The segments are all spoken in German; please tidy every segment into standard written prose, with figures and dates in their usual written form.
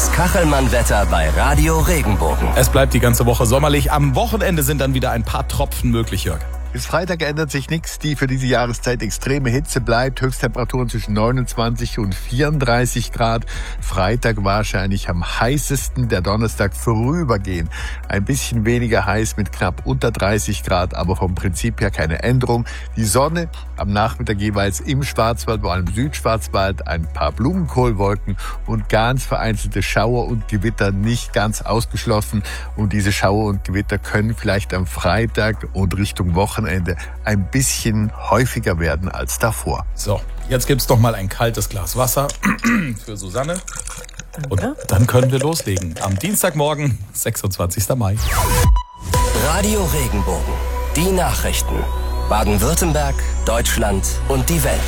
Das Kachelmann-Wetter bei Radio Regenbogen. Es bleibt die ganze Woche sommerlich. Am Wochenende sind dann wieder ein paar Tropfen möglich, Jörg. Bis Freitag ändert sich nichts. Die für diese Jahreszeit extreme Hitze bleibt. Höchsttemperaturen zwischen 29 und 34 Grad. Freitag wahrscheinlich am heißesten. Der Donnerstag vorübergehend ein bisschen weniger heiß mit knapp unter 30 Grad. Aber vom Prinzip her keine Änderung. Die Sonne am Nachmittag jeweils im Schwarzwald, vor allem Südschwarzwald, ein paar Blumenkohlwolken und ganz vereinzelte Schauer und Gewitter nicht ganz ausgeschlossen. Und diese Schauer und Gewitter können vielleicht am Freitag und Richtung Wochenende ein bisschen häufiger werden als davor. So, jetzt gibt's doch mal ein kaltes Glas Wasser für Susanne. Und dann können wir loslegen. Am Dienstagmorgen, 26. Mai. Radio Regenbogen. Die Nachrichten. Baden-Württemberg, Deutschland und die Welt.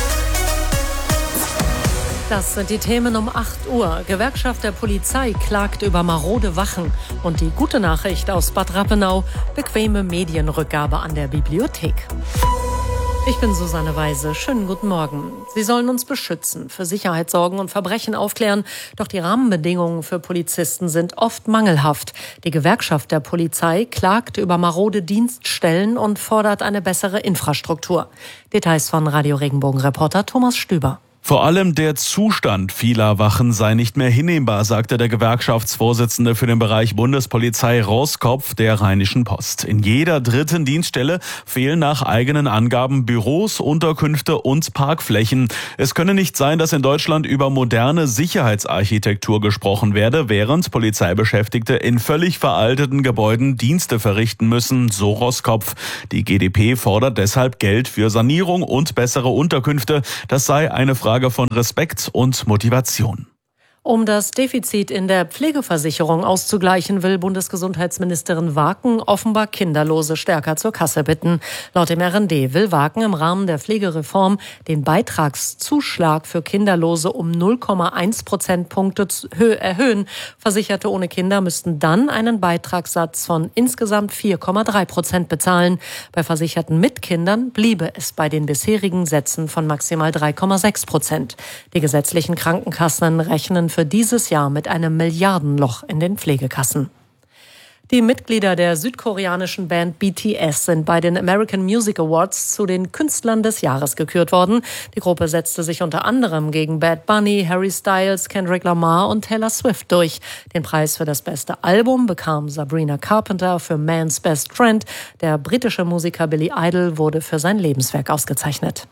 Das sind die Themen um 8 Uhr. Gewerkschaft der Polizei klagt über marode Wachen. Und die gute Nachricht aus Bad Rappenau: bequeme Medienrückgabe an der Bibliothek. Ich bin Susanne Weise. Schönen guten Morgen. Sie sollen uns beschützen, für Sicherheit sorgen und Verbrechen aufklären. Doch die Rahmenbedingungen für Polizisten sind oft mangelhaft. Die Gewerkschaft der Polizei klagt über marode Dienststellen und fordert eine bessere Infrastruktur. Details von Radio Regenbogen-Reporter Thomas Stüber. Vor allem der Zustand vieler Wachen sei nicht mehr hinnehmbar, sagte der Gewerkschaftsvorsitzende für den Bereich Bundespolizei Roskopf der Rheinischen Post. In jeder dritten Dienststelle fehlen nach eigenen Angaben Büros, Unterkünfte und Parkflächen. Es könne nicht sein, dass in Deutschland über moderne Sicherheitsarchitektur gesprochen werde, während Polizeibeschäftigte in völlig veralteten Gebäuden Dienste verrichten müssen, so Roskopf. Die GdP fordert deshalb Geld für Sanierung und bessere Unterkünfte. Das sei eine Frage von Respekt und Motivation. Um das Defizit in der Pflegeversicherung auszugleichen, will Bundesgesundheitsministerin Waken offenbar Kinderlose stärker zur Kasse bitten. Laut dem RND will Waken im Rahmen der Pflegereform den Beitragszuschlag für Kinderlose um 0,1 Prozentpunkte erhöhen. Versicherte ohne Kinder müssten dann einen Beitragssatz von insgesamt 4,3% bezahlen. Bei Versicherten mit Kindern bliebe es bei den bisherigen Sätzen von maximal 3,6%. Die gesetzlichen Krankenkassen rechnen für dieses Jahr mit einem Milliardenloch in den Pflegekassen. Die Mitglieder der südkoreanischen Band BTS sind bei den American Music Awards zu den Künstlern des Jahres gekürt worden. Die Gruppe setzte sich unter anderem gegen Bad Bunny, Harry Styles, Kendrick Lamar und Taylor Swift durch. Den Preis für das beste Album bekam Sabrina Carpenter für Man's Best Friend. Der britische Musiker Billy Idol wurde für sein Lebenswerk ausgezeichnet.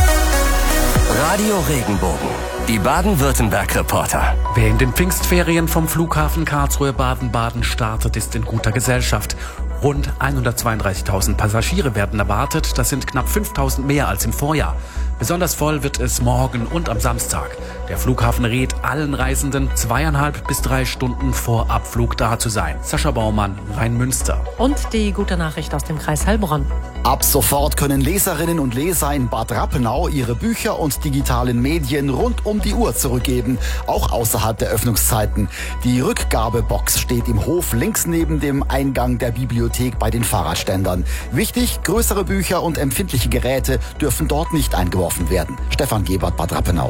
Radio Regenbogen. Die Baden-Württemberg-Reporter. Wer in den Pfingstferien vom Flughafen Karlsruhe-Baden-Baden startet, ist in guter Gesellschaft. Rund 132.000 Passagiere werden erwartet. Das sind knapp 5.000 mehr als im Vorjahr. Besonders voll wird es morgen und am Samstag. Der Flughafen rät allen Reisenden, 2,5 bis 3 Stunden vor Abflug da zu sein. Sascha Baumann, Rhein-Münster. Und die gute Nachricht aus dem Kreis Heilbronn. Ab sofort können Leserinnen und Leser in Bad Rappenau ihre Bücher und digitalen Medien rund um die Uhr zurückgeben, auch außerhalb der Öffnungszeiten. Die Rückgabebox steht im Hof links neben dem Eingang der Bibliothek bei den Fahrradständern. Wichtig, größere Bücher und empfindliche Geräte dürfen dort nicht eingeworfen werden. Stefan Gebert, Bad Rappenau.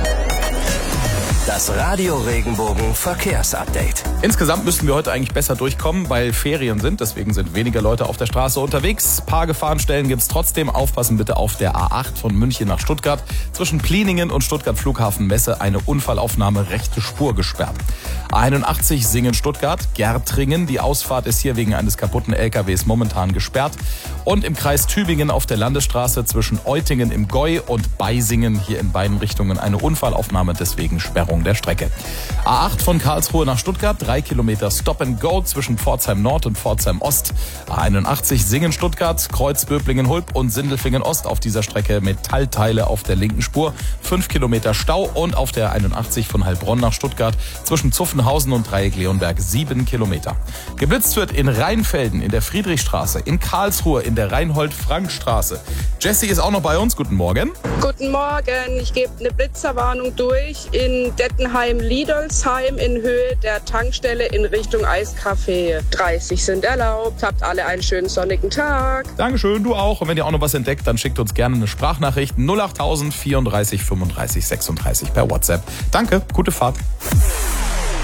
Das Radio Regenbogen Verkehrsupdate. Insgesamt müssten wir heute eigentlich besser durchkommen, weil Ferien sind. Deswegen sind weniger Leute auf der Straße unterwegs. Ein paar Gefahrenstellen gibt es trotzdem. Aufpassen bitte auf der A8 von München nach Stuttgart. Zwischen Pliningen und Stuttgart Flughafen Messe eine Unfallaufnahme, rechte Spur gesperrt. A81 Singen-Stuttgart, Gärtringen. Die Ausfahrt ist hier wegen eines kaputten LKWs momentan gesperrt. Und im Kreis Tübingen auf der Landesstraße zwischen Eutingen im Gäu und Beisingen hier in beiden Richtungen eine Unfallaufnahme, deswegen Sperrung der Strecke. A8 von Karlsruhe nach Stuttgart, 3 Kilometer Stop and Go zwischen Pforzheim Nord und Pforzheim Ost. A81 Singen-Stuttgart, Kreuz Böblingen-Hulb und Sindelfingen Ost auf dieser Strecke Metallteile auf der linken Spur. 5 Kilometer Stau und auf der 81 von Heilbronn nach Stuttgart zwischen Zuffenhausen und Dreieck Leonberg 7 Kilometer. Geblitzt wird in Rheinfelden, in der Friedrichstraße, in Karlsruhe, in der Reinhold-Frank-Straße. Jessie ist auch noch bei uns. Guten Morgen. Guten Morgen. Ich gebe eine Blitzerwarnung durch in Dettenheim-Liedolsheim in Höhe der Tankstelle in Richtung Eiscafé. 30 sind erlaubt. Habt alle einen schönen sonnigen Tag. Dankeschön, du auch. Und wenn ihr auch noch was entdeckt, dann schickt uns gerne eine Sprachnachricht 08000 34 35 36 per WhatsApp. Danke, gute Fahrt.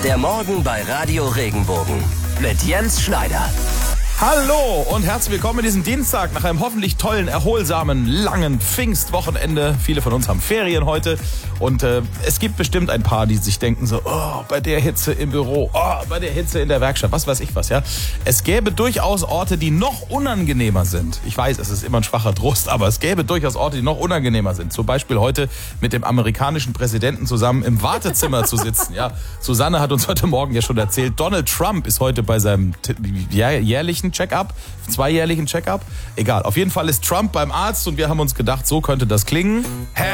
Der Morgen bei Radio Regenbogen mit Jens Schneider. Hallo und herzlich willkommen in diesem Dienstag nach einem hoffentlich tollen, erholsamen, langen Pfingstwochenende. Viele von uns haben Ferien heute und es gibt bestimmt ein paar, die sich denken so, oh, bei der Hitze im Büro, oh, bei der Hitze in der Werkstatt, was weiß ich was, ja. Es gäbe durchaus Orte, die noch unangenehmer sind. Ich weiß, es ist immer ein schwacher Trost, aber es gäbe durchaus Orte, die noch unangenehmer sind. Zum Beispiel heute mit dem amerikanischen Präsidenten zusammen im Wartezimmer zu sitzen, ja. Susanne hat uns heute Morgen ja schon erzählt, Donald Trump ist heute bei seinem jährlichen Check-up, zweijährlichen Check-up. Egal, auf jeden Fall ist Trump beim Arzt und wir haben uns gedacht, so könnte das klingen. Herr